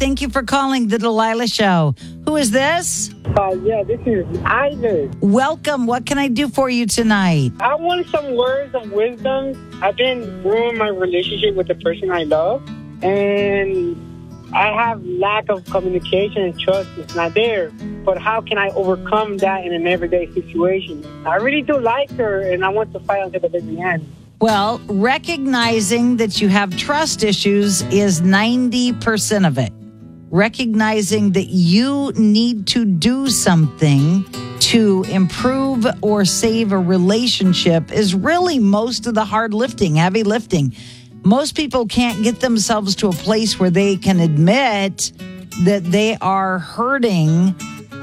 Thank you for calling the Delilah Show. Who is this? This is Ivan. Welcome. What can I do for you tonight? I want some words of wisdom. I've been ruining my relationship with the person I love, and I have lack of communication and trust is not there. But how can I overcome that in an everyday situation? I really do like her, and I want to fight until the very end. Well, recognizing that you have trust issues is 90% of it. Recognizing that you need to do something to improve or save a relationship is really most of the hard lifting, heavy lifting. Most people can't get themselves to a place where they can admit that they are hurting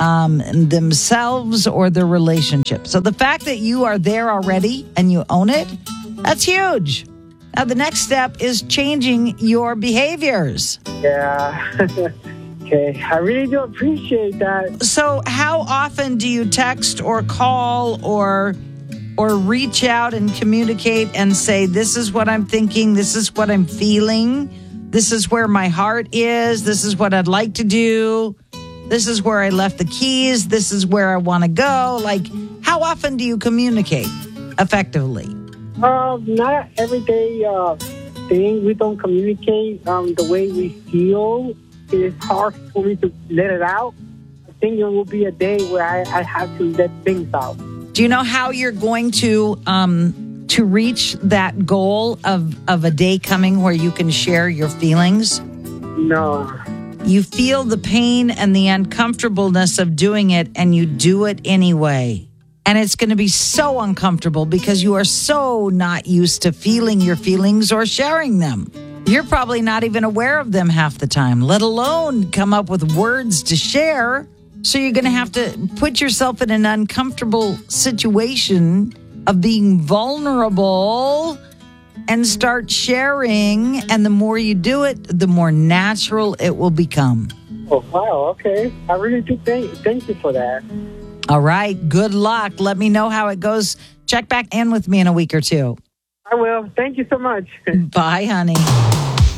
themselves or their relationship. So the fact that you are there already and you own it, that's huge. Now, the next step is changing your behaviors. Yeah. Okay. I really do appreciate that. So how often do you text or call or reach out and communicate and say, this is what I'm thinking, this is what I'm feeling, this is where my heart is, this is what I'd like to do, this is where I left the keys, this is where I want to go? Like, how often do you communicate effectively? Not everyday thing. We don't communicate the way we feel. It's hard for me to let it out. I think there will be a day where I have to let things out. Do you know how you're going to reach that goal of a day coming where you can share your feelings? No. You feel the pain and the uncomfortableness of doing it, and you do it anyway. And it's going to be so uncomfortable because you are so not used to feeling your feelings or sharing them. You're probably not even aware of them half the time, let alone come up with words to share. So you're going to have to put yourself in an uncomfortable situation of being vulnerable and start sharing. And the more you do it, the more natural it will become. Oh, wow. Okay. I really do thank you for that. All right. Good luck. Let me know how it goes. Check back in with me in a week or two. I will. Thank you so much. Bye, honey.